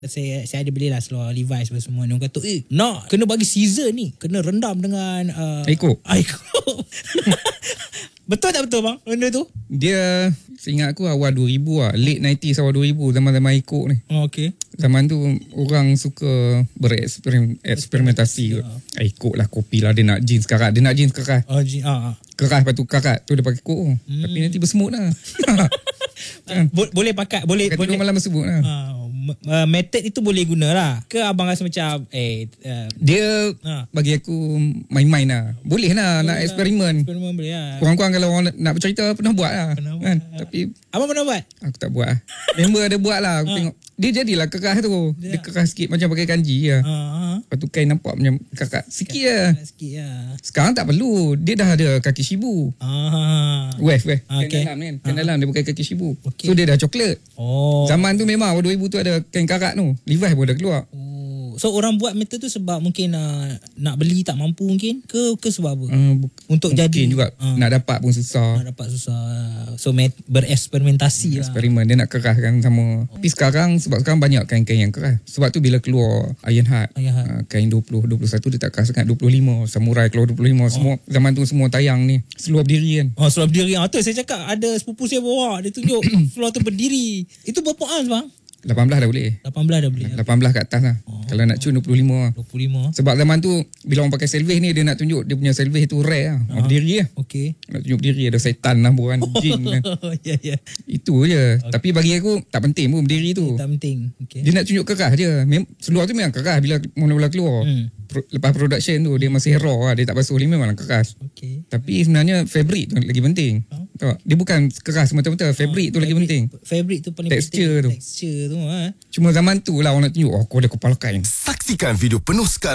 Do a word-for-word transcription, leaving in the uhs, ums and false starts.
Saya saya ada belilah seluar Levi's semua. Dia kata, eh nak kena bagi season ni. Kena rendam dengan uh, Aiko. Aiko. Betul tak betul bang benda tu? Dia, seingat aku awal dua ribu lah. Late nineties awal dua ribu. Zaman-zaman Aiko ni. Oh, okay. Zaman tu orang suka bereksperimentasi. Aiko lah, kopi lah. Dia nak jeans karat. Dia nak jeans keras. Oh, jeans. Ah, ah. Keras lepas tu karat. Tu dia pakai kok. Hmm. Tapi nanti bersemut lah. Bo- boleh pakai. Boleh. Kat boleh. malam bersebut lah. Ah. Uh, method itu boleh guna lah. Ke abang rasa macam eh uh, dia ha. Bagi aku main-main lah. Boleh lah, boleh nak lah. eksperimen. Eksperimen boleh lah. Kurang-kurang kalau orang nak, nak bercerita pernah buat lah. Pernah kan? buat. Tapi abang pernah buat? Aku tak buat lah. Member ada buat lah. Aku ha. tengok dia jadilah keras tu. Dia, dia keras sikit macam pakai kanji lah. Ha, ha. Lepas tu kain nampak macam kakak sikit lah. Sikit lah. Sekarang tak perlu. Dia dah ada kaki shibu. Ha. Wave wave. Kain okay. dalam kan. Kain ha. dalam dia pakai kaki shibu. Okay. So dia dah coklat. Oh. Zaman tu memang dua ribu tu ada kain karat tu. Levi's pun dah keluar. Oh. So orang buat metal tu sebab mungkin uh, nak beli tak mampu mungkin ke ke sebab apa? Uh, Untuk mungkin jadi juga uh, nak dapat pun susah. Nak dapat susah. So met, bereksperimentasi lah. Eksperimen dia nak keraskan sama. Oh. Tapi sekarang sebab sekarang banyak kain-kain yang keras. Sebab tu bila keluar Ironheart, Ironheart. Uh, kain dua puluh, dua puluh satu dia tak keras sangat. dua puluh lima Samurai keluar dua puluh lima. Oh. Semua zaman tu semua tayang ni. Seluar berdiri kan. Oh, seluar berdiri. Ah tu saya cakap ada sepupu saya bawa dia tunjuk seluar tu berdiri. Itu berapa ounce bang? lapan belas dah boleh. lapan belas dah boleh. lapan belas kat atas lah. Oh. Kalau nak cun dua puluh lima lah. dua puluh lima. Sebab zaman tu bila orang pakai salvage ni dia nak tunjuk dia punya salvage tu rare lah. Uh-huh. Berdiri lah. Okey. Nak tunjuk berdiri ada setan lah bukan jin kan. Ya ya. Itu je. Okay. Tapi bagi aku tak penting pun berdiri tu. Tak penting. Okey. Dia nak tunjuk keras je. Mem- seluar tu memang keras bila mula-mula keluar. Hmm. Pro- lepas production tu dia masih raw lah. Dia tak basuh ni memang keras. Okey. Tapi sebenarnya fabric tu lagi penting. Huh? Tahu? Dia bukan keras semata-mata. Fabric oh, tu fabric, lagi penting. Fabric tu paling Texture penting. Tu. Texture tu. Ha? Cuma zaman tu lah orang nak tunjuk. Oh, kau ada kepala kain. Saksikan video penuh sekarang.